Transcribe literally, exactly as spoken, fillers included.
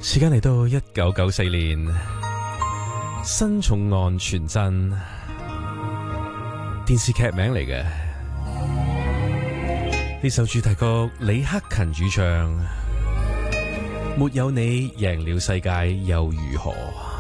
時間嚟到一九九四年，新重案傳真電視劇名嚟嘅。呢首主題曲李克勤主唱，沒有你贏了世界又如何？